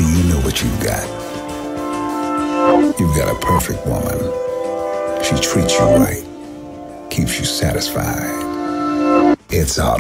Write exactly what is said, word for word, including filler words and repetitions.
Do you know what you've got? You've got a perfect woman. She treats you right, keeps you satisfied. It's autumn.